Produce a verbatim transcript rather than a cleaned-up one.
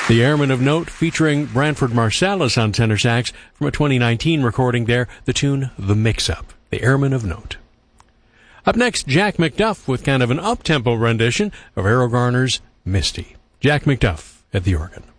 The Airmen of Note, featuring Branford Marsalis on tenor sax from a twenty nineteen recording there, the tune The Mix-Up. The Airmen of Note. Up next, Jack McDuff with kind of an up-tempo rendition of Errol Garner's Misty. Jack McDuff at the organ.